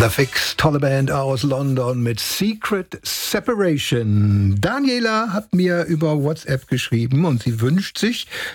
Wonderfix, tolle Band aus London mit Secret Separation. Daniela hat mir über WhatsApp geschrieben und sie wünscht sich